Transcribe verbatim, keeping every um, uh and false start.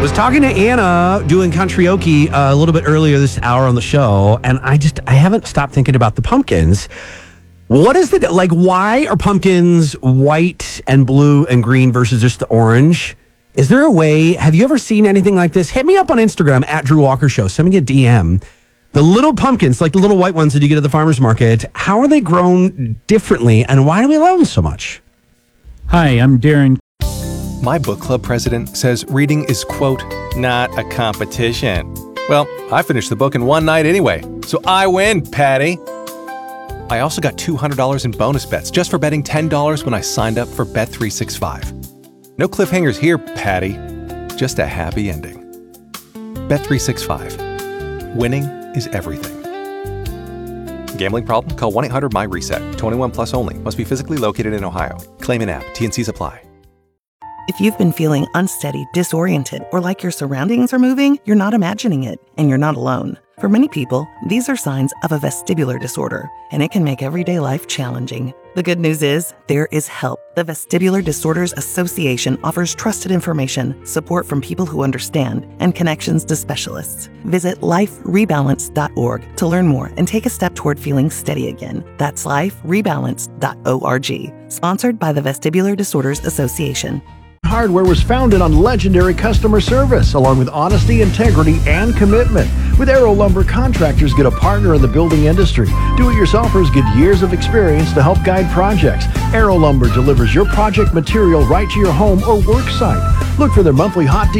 Was talking to Anna doing karaoke uh, a little bit earlier this hour on the show, and I just I haven't stopped thinking about the pumpkins. What is the like? Why are pumpkins white and blue and green versus just the orange? Is there a way? Have you ever seen anything like this? Hit me up on Instagram at Drew Walker Show. Send me a D M. The little pumpkins, like the little white ones that you get at the farmer's market, how are they grown differently, and why do we love them so much? Hi, I'm Darren. My book club president says reading is, quote, not a competition. Well, I finished the book in one night anyway, so I win, Patty. I also got two hundred dollars in bonus bets just for betting ten dollars when I signed up for Bet three sixty-five. No cliffhangers here, Patty. Just a happy ending. Bet three sixty-five. Winning is everything. Gambling problem? Call one eight hundred M Y reset. twenty-one plus only. Must be physically located in Ohio. Claim in app. T and Cs apply. If you've been feeling unsteady, disoriented, or like your surroundings are moving, you're not imagining it, and you're not alone. For many people, these are signs of a vestibular disorder, and it can make everyday life challenging. The good news is, there is help. The Vestibular Disorders Association offers trusted information, support from people who understand, and connections to specialists. Visit life rebalance dot org to learn more and take a step toward feeling steady again. That's life rebalance dot org. Sponsored by the Vestibular Disorders Association. Hardware was founded on legendary customer service, along with honesty, integrity, and commitment. With Aero Lumber, contractors get a partner in the building industry. Do-it-yourselfers get years of experience to help guide projects. Aero Lumber delivers your project material right to your home or work site. Look for their monthly hot deals